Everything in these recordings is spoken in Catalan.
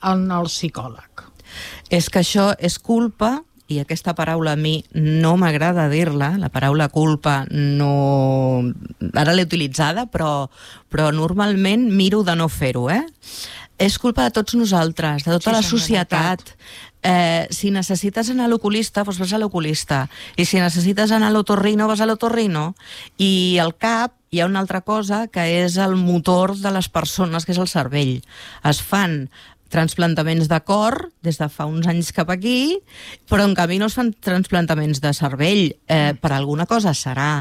en el psicòleg? És que això és culpa, i aquesta paraula a mi no m'agrada dir-la, la paraula culpa no... Ara l'he utilitzada, però normalment miro de no fer-ho, És culpa de tots nosaltres, de tota la societat. Si necessites anar a l'oculista, doncs vas a l'oculista. I si necessites anar a l'otorrino, vas a l'otorrino. I al cap hi ha una altra cosa que és el motor de les persones, que és el cervell. Es fan transplantaments de cor des de fa uns anys cap aquí, però en canvi no es fan transplantaments de cervell. Per alguna cosa serà.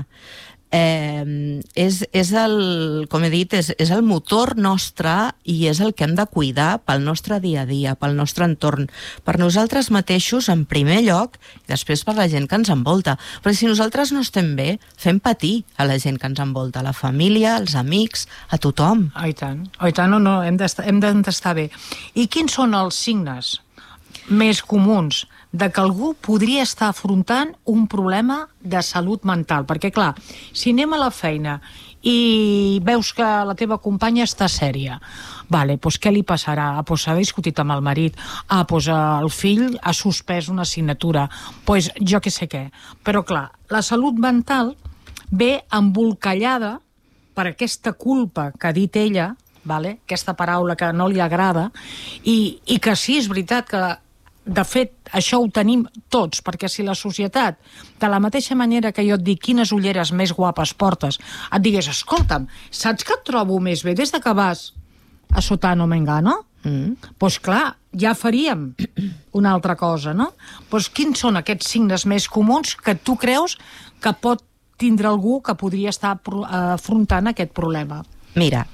És el, com he dit, és el motor nostre i és el que hem de cuidar pel nostre dia a dia, pel nostre entorn, per nosaltres mateixos en primer lloc i després per la gent que ens envolta. Perquè si nosaltres no estem bé, fem patir a la gent que ens envolta, a la família, als amics, a tothom. Oh, i tant, no, hem d'estar bé. I quins són els signes més comuns de que algú podria estar afrontant un problema de salut mental? Perquè, clar, si anem a la feina i veus que la teva companya està sèria, doncs què li passarà? Doncs s'ha discutit amb el marit, doncs el fill ha suspès una assignatura, doncs jo què sé què. Però, clar, la salut mental ve embolcallada per aquesta culpa que ha dit ella, aquesta paraula que no li agrada, i que sí, és veritat que de fet, això ho tenim tots, perquè si la societat, de la mateixa manera que jo et dic quines ulleres més guapes portes, et digués, escolta'm, saps que et trobo més bé des que vas a Sotano Mengano? Doncs clar, ja faríem una altra cosa, no? Doncs quins són aquests signes més comuns que tu creus que pot tindre algú que podria estar afrontant aquest problema? Mira,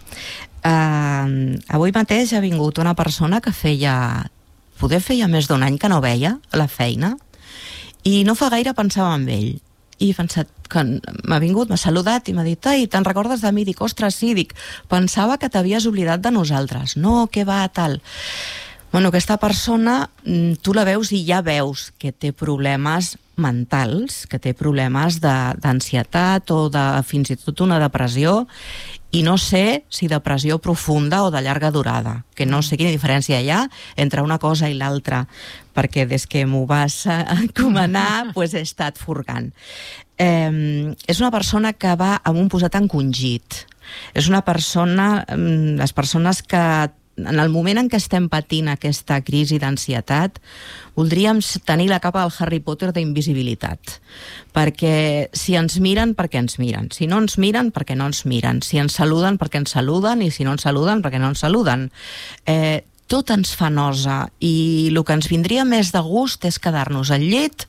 avui mateix ha vingut una persona que poder feia més d'un any que no veia a la feina i no fa gaire pensava en ell i he pensat que m'ha vingut, m'ha saludat i m'ha dit, ai, te'n recordes de mi? Dic, ostres, sí, pensava que t'havies oblidat de nosaltres. No, què va, tal. Bueno, aquesta persona, tu la veus i ja veus que té problemes mentals, que té problemes d'ansietat o fins i tot una depressió, i no sé si depressió profunda o de llarga durada, que no sé quina diferència hi ha entre una cosa i l'altra, perquè des que m'ho vas encomanar he estat furgant. És una persona que va amb un posat encongit. És una persona, les persones que en el moment en què estem patint aquesta crisi d'ansietat, voldríem tenir la capa del Harry Potter d'invisibilitat. Perquè si ens miren, perquè ens miren. Si no ens miren, perquè no ens miren. Si ens saluden, perquè ens saluden. I si no ens saluden, perquè no ens saluden. Tot ens fa nosa. I el que ens vindria més de gust és quedar-nos al llit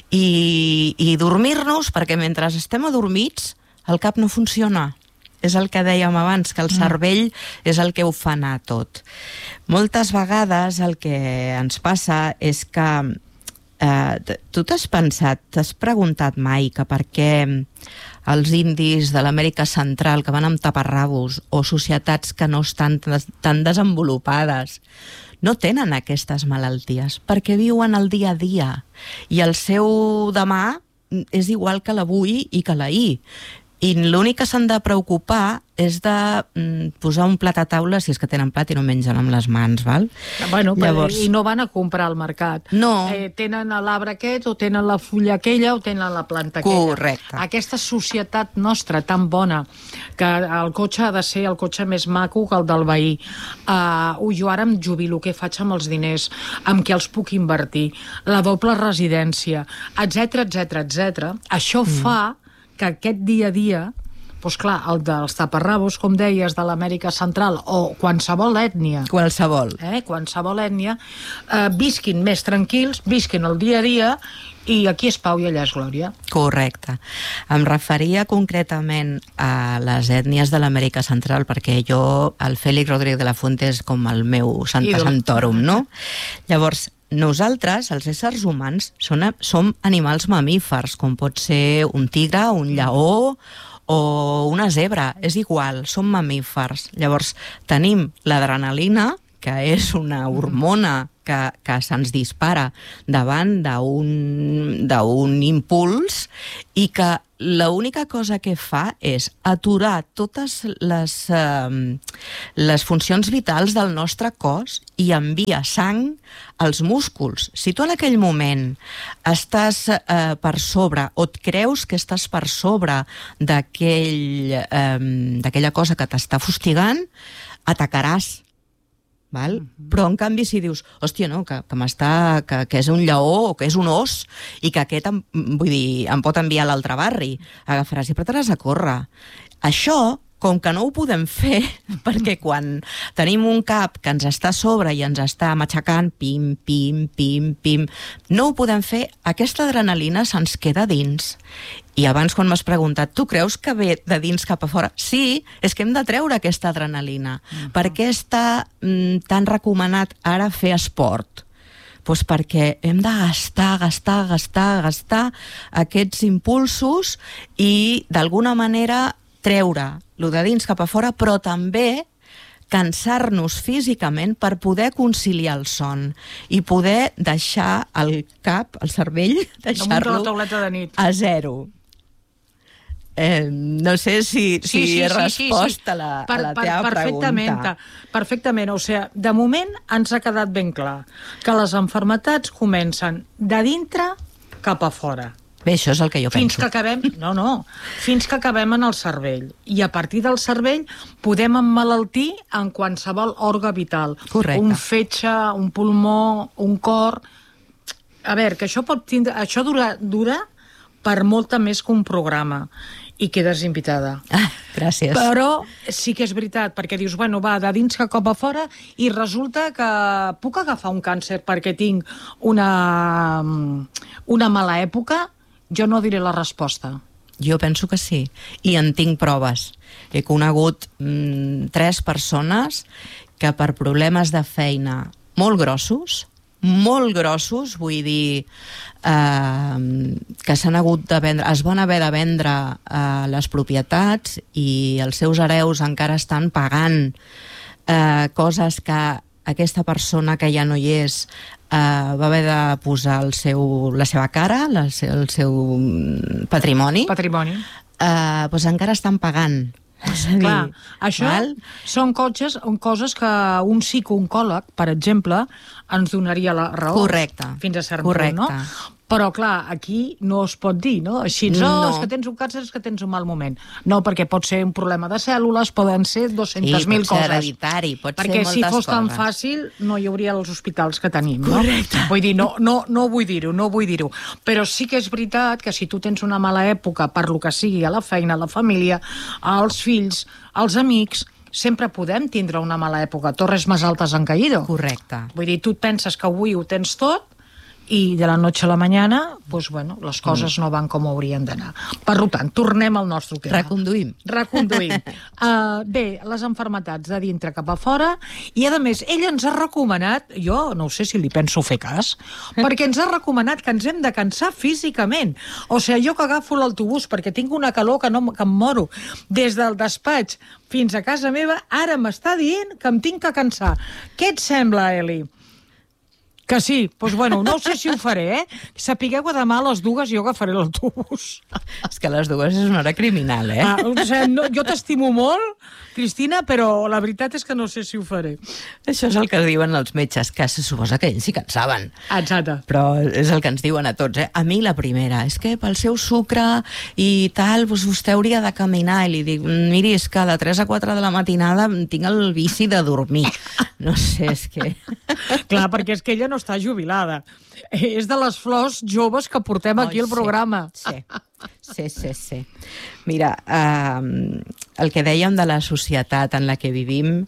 i dormir-nos, perquè mentre estem adormits, el cap no funciona. És el que dèiem abans, que el cervell és el que ho fa anar tot. Moltes vegades el que ens passa és que tu t'has preguntat mai que per què els indis de l'Amèrica Central que van amb taparrabos o societats que no estan tan desenvolupades no tenen aquestes malalties? Perquè viuen el dia a dia i el seu demà és igual que l'avui i que l'ahir. I l'únic que s'han de preocupar és de posar un plat a taula, si és que tenen plat i no mengen amb les mans, val? Bueno, llavors... i no van a comprar al mercat. No. Tenen l'arbre aquest, o tenen la fulla aquella, o tenen la planta aquella. Correcte. Aquesta societat nostra tan bona, que el cotxe ha de ser el cotxe més maco que el del veí. Jo ara em jubilo, què faig amb els diners? Amb què els puc invertir? La doble residència, etc. Això fa que aquest dia a dia, doncs clar, el dels taparrabos, com deies, de l'Amèrica Central, o qualsevol ètnia, qualsevol ètnia, visquin més tranquils, visquin el dia a dia, i aquí és pau i allà és glòria. Correcte. Em referia concretament a les ètnies de l'Amèrica Central, perquè jo, el Félix Rodríguez de la Fuente, és com el meu Santa Santorum, no? Llavors, nosaltres, els éssers humans, som animals mamífers, com pot ser un tigre, un lleó o una zebra, és igual, som mamífers. Llavors, tenim l'adrenalina, que és una hormona que se'ns dispara davant d'un impuls i que l'única cosa que fa és aturar totes les funcions vitals del nostre cos i envia sang als músculs. Si tu en aquell moment estàs per sobre o et creus que estàs per sobre d'aquella cosa que t'està fustigant, atacaràs. Val? Però en canvi si dius hòstia, no, que és un lleó o que és un os i que aquest em pot enviar a l'altre barri, agafaràs i apretaràs a córrer. Això, com que no ho podem fer, perquè quan tenim un cap que ens està a sobre i ens està matxacant, pim, pim, pim, pim, no ho podem fer, aquesta adrenalina se'ns queda dins. I abans, quan m'has preguntat, tu creus que ve de dins cap a fora? Sí, és que hem de treure aquesta adrenalina. Per què està tan recomanat ara fer esport? Doncs perquè hem de gastar aquests impulsos i, d'alguna manera, treure lo de dins cap a fora, però també cansar-nos físicament per poder conciliar el son i poder deixar el cap, el cervell, deixar-lo a zero. No sé si he respost a la teva pregunta. Perfectament. O sigui, de moment ens ha quedat ben clar que les malalties comencen de dintre cap a fora. Bé, això és el que jo penso. Fins que acabem en el cervell. I a partir del cervell podem emmalaltir en qualsevol òrgan vital. Correcte. Un fetge, un pulmó, un cor... A veure, que això dura per molta més que un programa. I quedes invitada. Gràcies. Però sí que és veritat, perquè dius, bueno, va, de dins cap a fora, i resulta que puc agafar un càncer perquè tinc una mala època? Jo no diré la resposta. Jo penso que sí, i en tinc proves. He conegut 3 persones que per problemes de feina molt grossos, vull dir, que s'han hagut de vendre, es van haver de vendre les propietats i els seus hereus encara estan pagant coses que aquesta persona que ja no hi és va haver de posar la seva cara, el seu patrimoni. Doncs encara estan pagant. Clar, això són coses que un psicooncòleg, per exemple, ens donaria la raó. Correcte. Fins a cert punt, no? Però, clar, aquí no es pot dir, no? Així, és que tens un càncer, és que tens un mal moment. No, perquè pot ser un problema de cèl·lules, poden ser 200.000 coses. Pot ser hereditari, pot ser moltes coses. Perquè si fos tan fàcil, no hi hauria els hospitals que tenim, no? Correcte. Vull dir, no vull dir-ho. Però sí que és veritat que si tu tens una mala època, per lo que sigui, a la feina, a la família, als fills, als amics, sempre podem tindre una mala època. Torres més altes han caído. Correcte. Vull dir, tu et penses que avui ho tens tot, i de la noche a la mañana, pues bueno, les coses no van com haurien d'anar. Per tant, tornem al nostre tema. Reconduïm. Bé, les malalties de dintre cap a fora, i a més, ell ens ha recomanat, jo no sé si li penso fer cas, perquè ens ha recomanat que ens hem de cansar físicament. O sigui, jo que agafo l'autobús perquè tinc una calor que em moro des del despatx fins a casa meva, ara m'està dient que em tinc que cansar. Què et sembla, Eli? Que sí, doncs bueno, no sé si ho faré, Sapigueu que demà a les 2 jo agafaré l'autobús. És que a les 2 és una hora criminal, Jo t'estimo molt, Cristina, però la veritat és que no sé si ho faré. Això és el que diuen els metges, que se suposa que ells s'hi cansaven. Exacte. Però és el que ens diuen a tots, A mi la primera, és que pel seu sucre i tal, vostè hauria de caminar. I li dic, miri, és que de 3 a 4 de la matinada tinc el vici de dormir. No sé, és que... Clar, perquè és que ella no està jubilada. És de les flors joves que portem aquí al programa. Sí. Mira, el que dèiem de la societat en la que vivim,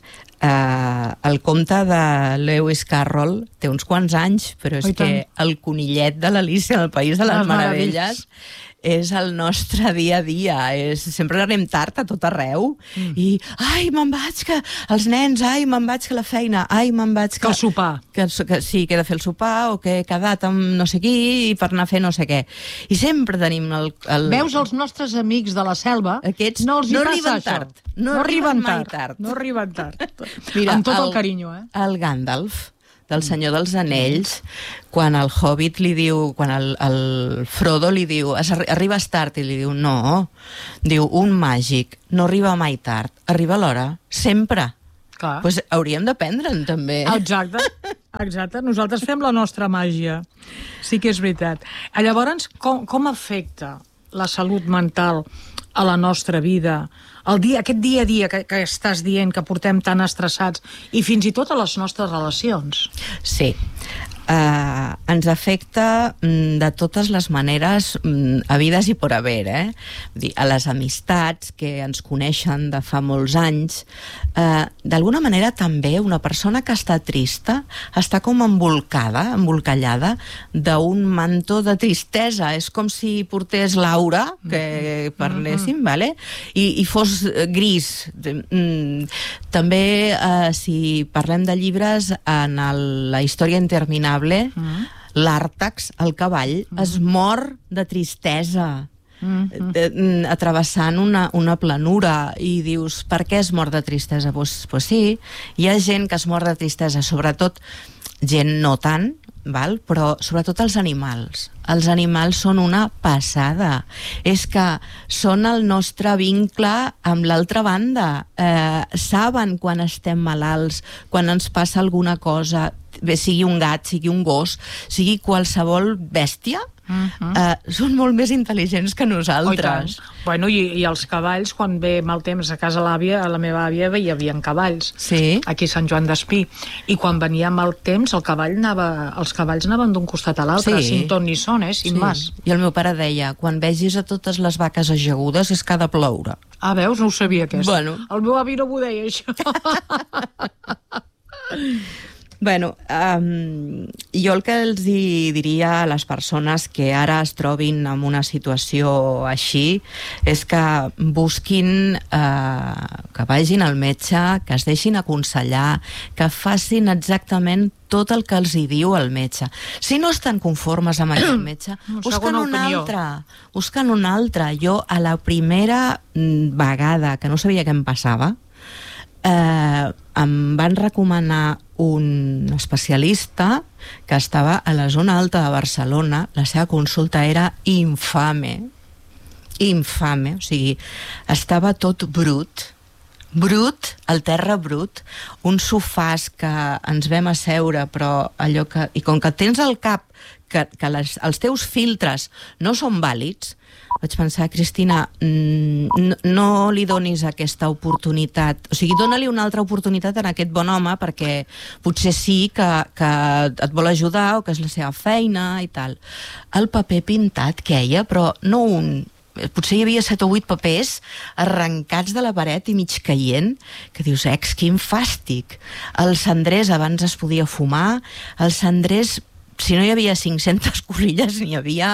el conte de Lewis Carroll té uns quants anys, però és que el conillet de l'Alícia en el País de les Meravelles és el nostre dia a dia. Sempre anem tard a tot arreu i, ai, me'n vaig, que els nens, ai, me'n vaig, que la feina, ai, me'n vaig... Que el sopar. Que sí, que he de fer el sopar o que he quedat amb no sé qui per anar a fer no sé què. I sempre tenim el... Veus els nostres amics de la selva? Aquests no els hi passa arriben això. tard. No arriben mai tard. No arriben tard. Mira, amb tot el carinyo, eh? El Gandalf, del Senyor dels Anells, quan el Hobbit li diu, quan el Frodo li diu, arribes tard, i li diu, no, diu, un màgic no arriba mai tard, arriba a l'hora, sempre. Clar. Pues hauríem d'aprendre'n, també. Exacte. Nosaltres fem la nostra màgia. Sí que és veritat. Llavors, com afecta la salut mental a la nostra vida? Aquest dia a dia que estàs dient que portem tan estressats i fins i tot a les nostres relacions. Sí. Ens afecta de totes les maneres habides i por haver, a les amistats que ens coneixen de fa molts anys. D'alguna manera també una persona que està trista està com embolcallada d'un manto de tristesa. És com si portés l'aura, que parléssim, vale? I fos gris. També, si parlem de llibres, en la història interminable, l'Àrtax, el cavall, es mor de tristesa travessant una planura i dius, per què es mor de tristesa? Pues sí, hi ha gent que es mor de tristesa, sobretot gent no tant, però sobretot els animals. Els animals són una passada. És que són el nostre vincle amb l'altra banda. Saben quan estem malalts, quan ens passa alguna cosa, bé sigui un gat, sigui un gos, sigui qualsevol bèstia, són molt més intel·ligents que nosaltres. Bueno, i els cavalls, quan ve mal temps a casa l'àvia, a la meva àvia hi havia cavalls, aquí a Sant Joan d'Espí, i quan venia mal temps els cavalls anaven d'un costat a l'altre, sin ton ni son, sin mas. I el meu pare deia, quan vegis a totes les vaques ajagudes és que ha de ploure. Ah, veus? No ho sabia, aquest. Bueno. El meu avi no m'ho deia, això. Bueno, jo el que els diria a les persones que ara es trobin en una situació així és que busquin, que vagin al metge, que es deixin aconsellar, que facin exactament tot el que els hi diu el metge. Si no estan conformes amb el metge, busquen un altre. Jo, a la primera vegada que no sabia què em passava, em van recomanar un especialista que estava a la zona alta de Barcelona. La seva consulta era infame, o sigui, estava tot brut, el terra brut, uns sofàs que ens vam asseure, però allò que... I com que tens al cap que els teus filtres no són vàlids, vaig pensar, Cristina, no li donis aquesta oportunitat, o sigui, dona-li una altra oportunitat a aquest bon home, perquè potser sí que et vol ajudar o que és la seva feina i tal. El paper pintat queia, però no potser hi havia 7 o 8 papers arrencats de la paret i mig caient, que dius, quin fàstic. El cendrés abans es podia fumar, el cendrés, si no hi havia 500 colilles, n'hi havia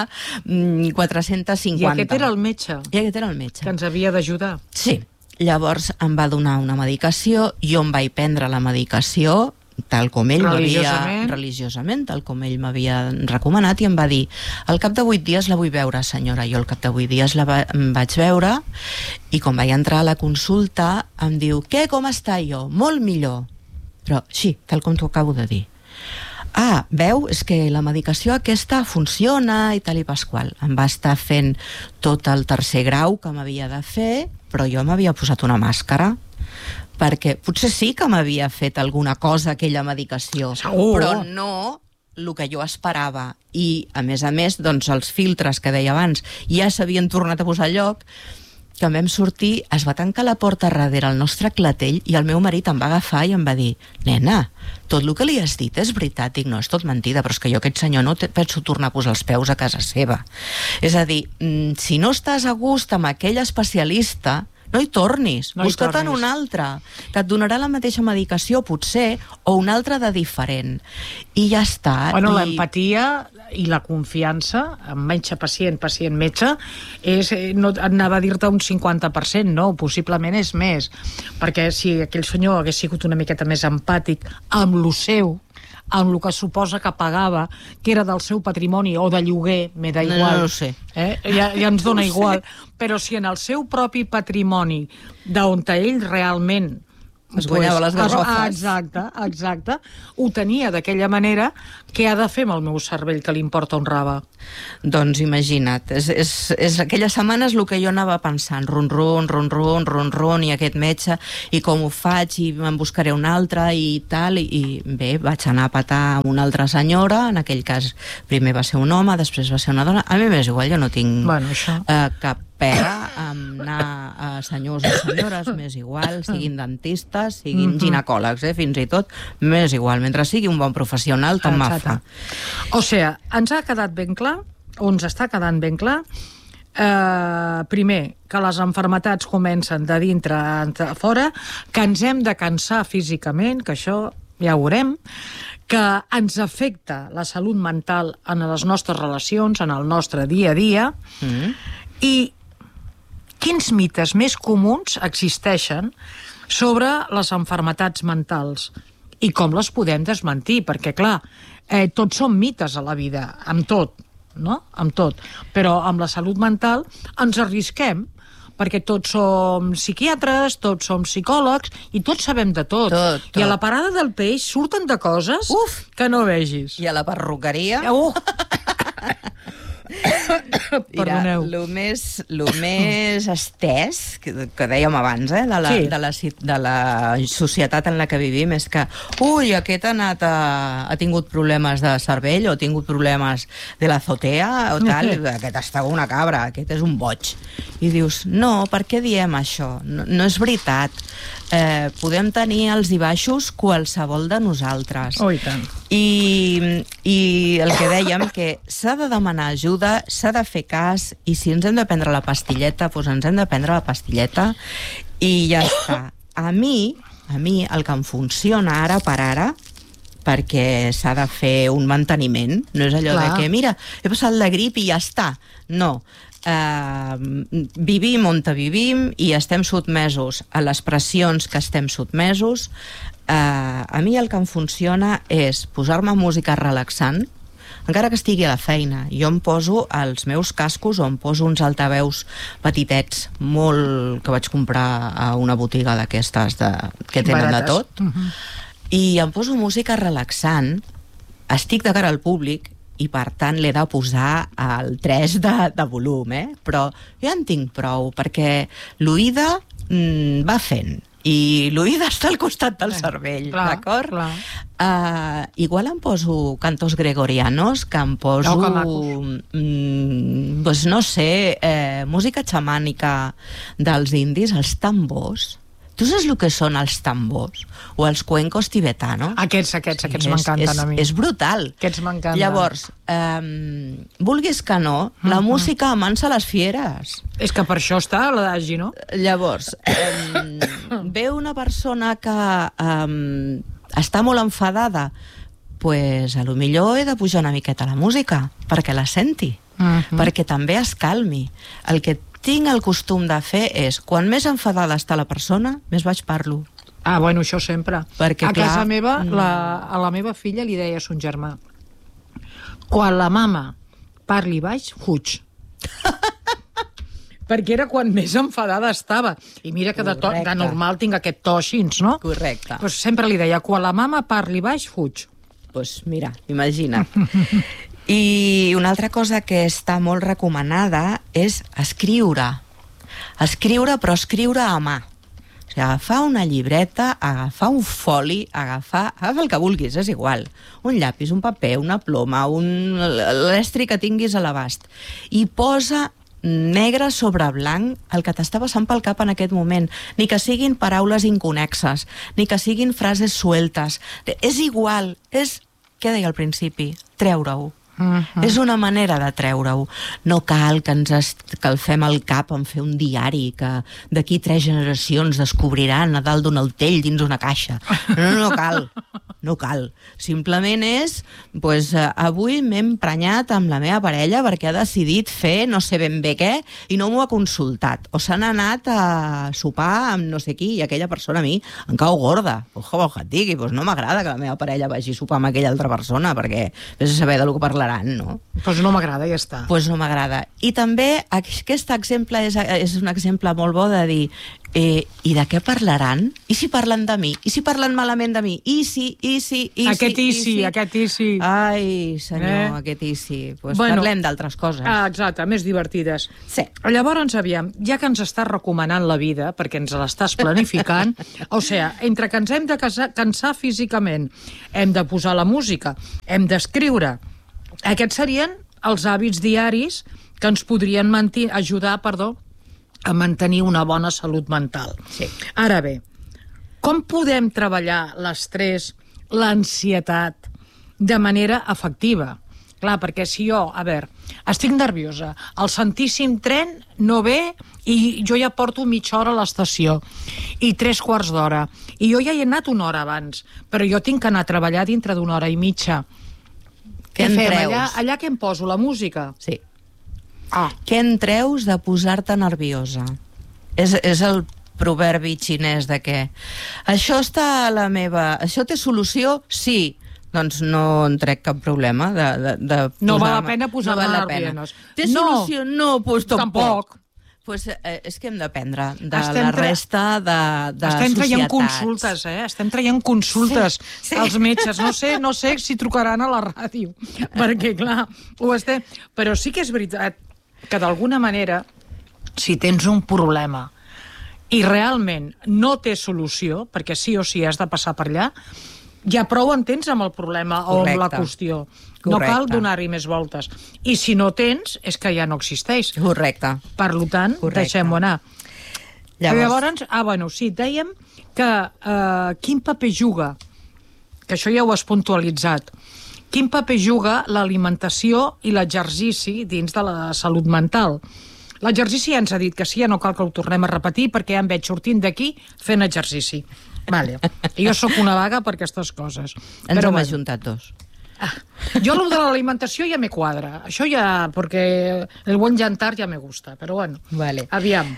450. I aquest era el metge. Que ens havia d'ajudar. Sí. Llavors em va donar una medicació, jo em vaig prendre la medicació tal com ell religiosament, tal com ell m'havia recomanat, i em va dir, al cap de 8 dies la vull veure, senyora. Jo al cap de 8 dies em vaig veure, i quan vaig entrar a la consulta em diu, com està jo? Molt millor. Però sí, tal com t'ho acabo de dir. Ah, veu? És que la medicació aquesta funciona i tal i pasqual. Em va estar fent tot el 3è grau que m'havia de fer, però jo m'havia posat una màscara, perquè potser sí que m'havia fet alguna cosa aquella medicació, però no el que jo esperava. I, a més, doncs, els filtres que deia abans ja s'havien tornat a posar a lloc. Que vam sortir, es va tancar la porta darrere el nostre clatell i el meu marit em va agafar i em va dir, nena, tot el que li has dit és veritat. Dic, no, és tot mentida, però és que jo aquest senyor no penso tornar a posar els peus a casa seva. És a dir, si no estàs a gust amb aquell especialista, no hi tornis, busca-te'n un altre, que et donarà la mateixa medicació, potser, o un altre de diferent. I ja està. Bueno, l'empatia i la confiança en metge-pacient, pacient-metge, no, anava a dir-te un 50%, no, possiblement és més, perquè si aquell senyor hagués sigut una miqueta més empàtic amb lo seu, amb el que suposa que pagava, que era del seu patrimoni o de lloguer, m'he d'igual. No ho sé. Ja ens dona igual. Però si en el seu propi patrimoni, d'on ell realment es guanyava les garrofes. Exacte. Ho tenia d'aquella manera, què ha de fer amb el meu cervell que li importa un rave? Doncs imagina't, és aquelles setmanes el que jo anava pensant, ron, i aquest metge, i com ho faig, i me'n buscaré un altre, i tal, i bé, vaig anar a petar amb una altra senyora, en aquell cas primer va ser un home, després va ser una dona, a mi m'és igual, jo no tinc cap pega amb anar a senyors o senyores, m'és igual, siguin dentistes, siguin ginecòlegs, fins i tot, m'és igual, mentre sigui un bon professional, tant me fa. O sigui, ens ha quedat ben clar, o ens està quedant ben clar, primer, que les malalties comencen de dintre a fora, que ens hem de cansar físicament, que això ja ho veurem, que ens afecta la salut mental en les nostres relacions, en el nostre dia a dia, i quins mites més comuns existeixen sobre les malalties mentals i com les podem desmentir, perquè clar, tots són mites a la vida, amb tot, no? Amb tot, però amb la salut mental ens arrisquem, perquè tots som psiquiatres, tots som psicòlegs i tots sabem de tot. I a la parada del peix surten de coses que no vegis. I a la perruqueria... Mira, el més estès que dèiem abans de la societat en la que vivim és que aquest ha tingut problemes de cervell o ha tingut problemes de l'azotea o tal, aquest està una cabra, aquest és un boig. I dius, no, per què diem això? No és veritat. Podem tenir alts i baixos qualsevol de nosaltres. I tant. I el que dèiem, que s'ha de demanar ajuda, s'ha de fer cas, i si ens hem de prendre la pastilleta, doncs ens hem de prendre la pastilleta i ja està. A mi el que em funciona ara per ara, perquè s'ha de fer un manteniment, no és allò de que, mira, he passat la grip i ja està. No. Vivim on vivim i estem sotmesos a les pressions que estem sotmesos. A mi el que em funciona és posar-me música relaxant, encara que estigui a la feina. Jo em poso els meus cascos o em poso uns altaveus petitets que vaig comprar a una botiga d'aquestes que tenen de tot, i em poso música relaxant, estic de cara al públic i per tant l'he de posar al 3 de volum, però ja en tinc prou, perquè l'oïda va fent i l'oïda està al costat del cervell, d'acord? Igual em poso cantos gregorianos, que em poso no sé, música xamànica dels indis, els tambors. Tu saps el que són els tambors? O els cuencos tibetanos? Aquests m'encanten a mi. És brutal. Aquests m'encanten. Llavors, vulguis que no, la música amansa les fieres. És que per això està l'adagi, no? Llavors, ve una persona que està molt enfadada, doncs potser he de pujar una miqueta la música, perquè la senti, perquè també es calmi. El que tinc el costum de fer és, quan més enfadada està la persona, més baix parlo. Bueno, això sempre. Perquè, a casa meva, a la meva filla li deia a son germà, quan la mama parli baix, fuig. Perquè era quan més enfadada estava. I mira que de normal tinc aquest to així, no? Correcte. Pues sempre li deia, quan la mama parli baix, fuig. Doncs mira, imagina't. I una altra cosa que està molt recomanada és escriure. Escriure, però escriure a mà. O sigui, agafar una llibreta, agafar un foli, agafa el que vulguis, és igual. Un llapis, un paper, una ploma, l'estri que tinguis a l'abast. I posa negre sobre blanc el que t'està passant pel cap en aquest moment. Ni que siguin paraules inconexes, ni que siguin frases sueltes. És igual, és, què deia al principi, treure-ho. És una manera de treure-ho. No cal que ens calfem el cap en fer un diari que d'aquí 3 generacions descobriran a dalt d'un altell dins una caixa. No cal. No cal. Simplement és, doncs, avui m'he emprenyat amb la meva parella perquè ha decidit fer no sé ben bé què i no m'ho ha consultat. O s'han anat a sopar amb no sé qui i aquella persona a mi em cau gorda. Ojo, que et digui, doncs no m'agrada que la meva parella vagi a sopar amb aquella altra persona perquè vés a saber del que parlaran, no? Doncs no m'agrada, ja està. Doncs no m'agrada. I també aquest exemple és un exemple molt bo de dir i de què parlaran? I si parlen de mi? I si parlen malament de mi? I si... Aquest i si. Ai, senyor, aquest i si. Doncs parlem d'altres coses. Exacte, més divertides. Sí. Llavors, aviam, ja que ens estàs recomanant la vida, perquè ens l'estàs planificant, o sigui, entre que ens hem de cansar físicament, hem de posar la música, hem d'escriure, aquests serien els hàbits diaris que ens podrien ajudar a mantenir una bona salut mental. Sí. Ara bé, com podem treballar l'estrès, l'ansietat, de manera efectiva? Clar, perquè si jo, estic nerviosa, el santíssim tren no ve i jo ja porto mitja hora a l'estació i 3/4 d'hora, i jo ja hi he anat una hora abans, però jo tinc que anar a treballar dintre d'una hora i mitja. Què fem? Allà què em poso? La música? Sí. Què en treus de posar-te nerviosa? És el proverbi xinès de què? Això està a la meva... Això té solució? Sí. Doncs no en trec cap problema de no val la pena posar-me nerviosa. Té solució? No, doncs tampoc. Pues és que hem d'aprendre de la resta de estem traient consultes, estem traient consultes als metges. No sé si trucaran a la ràdio, perquè clar, ho estem... Però sí que és veritat que d'alguna manera, si tens un problema i realment no té solució, perquè sí o sí has de passar per allà, ja prou en tens amb el problema o amb la qüestió. No cal donar-hi més voltes. I si no tens, és que ja no existeix. Correcte. Per tant, deixem-ho anar. Llavors, sí, dèiem que quin paper juga, que això ja ho has puntualitzat, quin paper juga l'alimentació i l'exercici dins de la salut mental. L'exercici ja ens ha dit que sí, ja no cal que ho tornem a repetir perquè ja em veig sortint d'aquí fent exercici. Vale. Jo sóc una vaga per aquestes coses. Ens hem ajuntat dos. Jo el de l'alimentació ja me quadra. Això ja, perquè el buen llantar ja me gusta. Però bueno, aviam.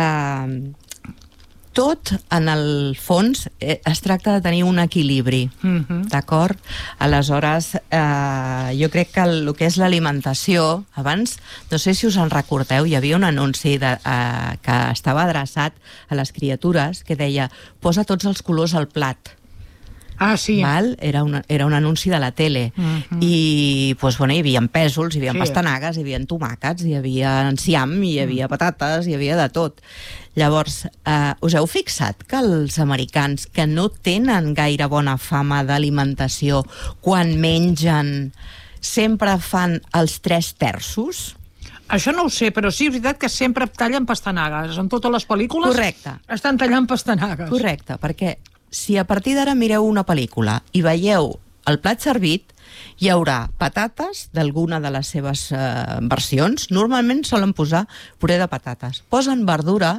Tot, en el fons, es tracta de tenir un equilibri, d'acord? Aleshores, jo crec que el que és l'alimentació, abans, no sé si us en recordeu, hi havia un anunci que estava adreçat a les criatures que deia, posa tots els colors al plat. Sí. Era un anunci de la tele. I hi havia pèsols, hi havia pastanagues, hi havia tomàquets, hi havia enciam, hi havia patates, hi havia de tot. Llavors, us heu fixat que els americans, que no tenen gaire bona fama d'alimentació, quan mengen sempre fan els 3/3? Això no ho sé, però sí, és veritat que sempre tallen pastanagues. En totes les pel·lícules estan tallant pastanagues. Correcte, perquè si a partir d'ara mireu una pel·lícula i veieu el plat servit, hi haurà patates d'alguna de les seves versions. Normalment solen posar puré de patates. Posen verdura,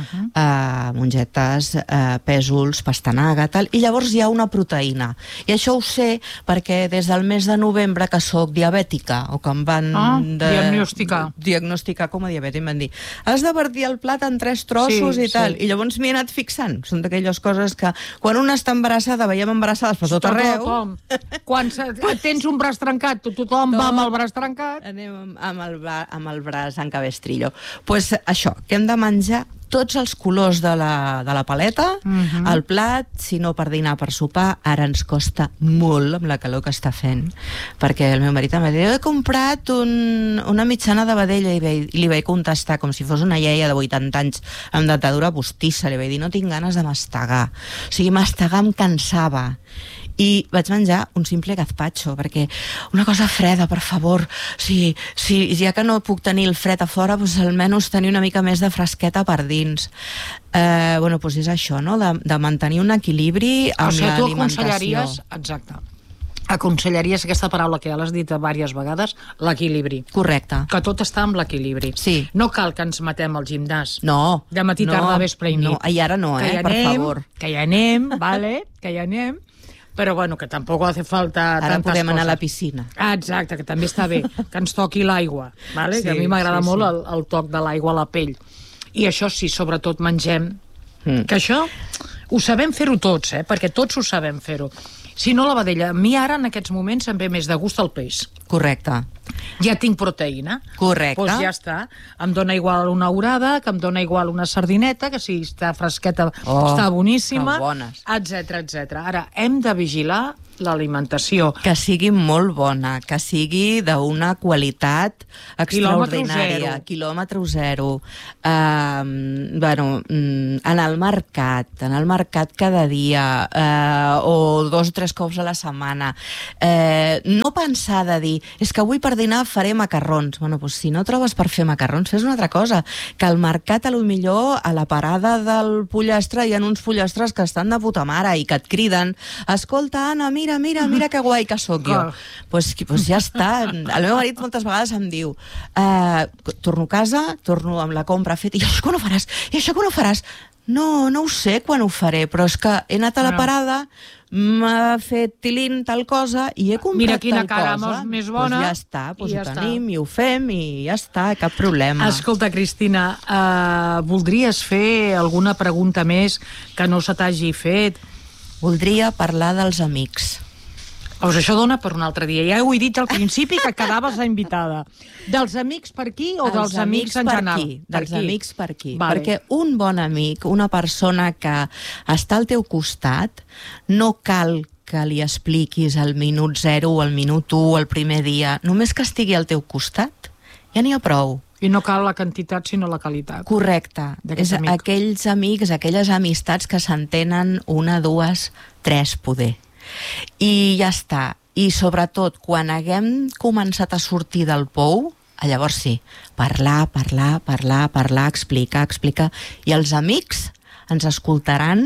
mongetes, pèsols, pastanaga, tal, i llavors hi ha una proteïna. I això ho sé perquè des del mes de novembre que sóc diabètica, o que em van diagnosticar com a diabètica, em van dir, has de partir el plat en 3 trossos i tal, i llavors m'hi he anat fixant. Són d'aquelles coses que quan una està embarassada, veiem embarassades per tot arreu. Quan tens un braç trencat, tothom va amb el braç trencat. Anem amb el braç en cabestrillo. Doncs això, que hem de menjar tots els colors de la paleta, el plat, si no per dinar, per sopar. Ara ens costa molt amb la calor que està fent, perquè el meu marit em va dir, he comprat una mitjana de vedella, i li vaig contestar com si fos una iaia de 80 anys amb dentadura postissa, li vaig dir, no tinc ganes de mastegar. O sigui, mastegar em cansava. I vaig menjar un simple gazpacho, perquè una cosa freda, per favor, ja que no puc tenir el fred a fora, doncs almenys tenir una mica més de fresqueta per dins. És això, no?, de mantenir un equilibri amb l'alimentació. O sigui, tu aconsellaries, exacte, aconsellaries aquesta paraula que ja l'has dit diverses vegades, l'equilibri. Correcte. Que tot està amb l'equilibri. Sí. No cal que ens matem al gimnàs. No. De matí, tarda, vespre i nit. No, i ara no, que per favor. Que ja anem, vale? Que ja anem. Però bueno, que tampoc hace falta ara tantes podem anar coses. a la piscina. Exacte, que també està bé. Que ens toqui l'aigua, vale? Sí, que a mi m'agrada molt sí. el toc de l'aigua a la pell. I això sí, sobretot mengem. Que això ho sabem fer-ho tots, perquè tots ho sabem fer-ho. Si no, la vedella, a mi ara en aquests moments em ve més de gust el peix. Correcte. Ja tinc proteïna. Correcte. Doncs ja està. Em dona igual una orada, que em dona igual una sardineta, que si està fresqueta està boníssima, que bones. etc. Ara, hem de vigilar l'alimentació. Que sigui molt bona, que sigui d'una qualitat extraordinària. Quilòmetre zero. Bueno, en el mercat cada dia, o 2 o 3 cops a la setmana. No pensar de dir, és que avui per dinar faré macarrons. Bueno, doncs si no trobes per fer macarrons, fes una altra cosa. Que al mercat, a lo millor, a la parada del pollastre hi ha uns pollastres que estan de puta mare i que et criden, escolta, Anna, mira que guai que sóc jo. Pues ja està. El meu marit moltes vegades em diu, torno a casa, torno amb la compra feta, i això quan ho faràs? I això quan ho faràs? No ho sé quan ho faré, però és que he anat a la parada, m'ha fet tilín tal cosa i he comprat tal cosa. Mira quina cara més bona. Pues ja està, pues ho tenim i ho fem i ja està, cap problema. Escolta, Cristina, voldries fer alguna pregunta més que no se t'hagi fet? Voldria parlar dels amics. Doncs això dona per un altre dia. Ja ho he dit al principi que quedaves la invitada. Dels amics per aquí o dels amics en general? Dels amics per aquí. Vale. Perquè un bon amic, una persona que està al teu costat, no cal que li expliquis al minut 0 o al minut 1 o el primer dia. Només que estigui al teu costat, ja n'hi ha prou. I no cal la quantitat, sinó la qualitat. Correcte. És aquells amics, aquelles amistats que s'entenen 1, 2, 3 poder. I ja està. I sobretot, quan haguem començat a sortir del pou, llavors sí, parlar, explicar. I els amics ens escoltaran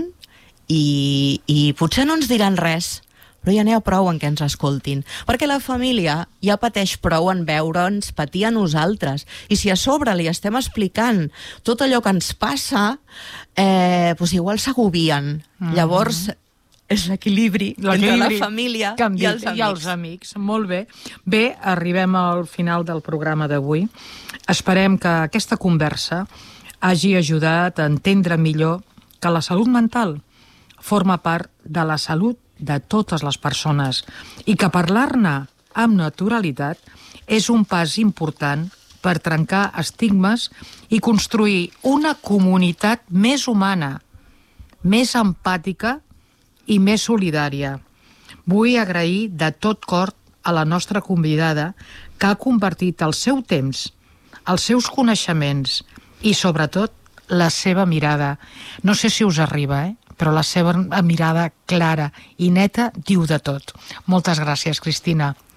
i potser no ens diran res, però ja n'hi ha prou en què ens escoltin. Perquè la família ja pateix prou en veure'ns patir a nosaltres. I si a sobre li estem explicant tot allò que ens passa, doncs igual s'agobien. Llavors, és l'equilibri entre la família i els amics. Molt bé. Bé, arribem al final del programa d'avui. Esperem que aquesta conversa hagi ajudat a entendre millor que la salut mental forma part de la salut de totes les persones i que parlar-ne amb naturalitat és un pas important per trencar estigmes i construir una comunitat més humana, més empàtica i més solidària. Vull agrair de tot cor a la nostra convidada que ha convertit el seu temps, els seus coneixements i, sobretot, la seva mirada. No sé si us arriba, però la seva mirada clara i neta diu de tot. Moltes gràcies, Cristina.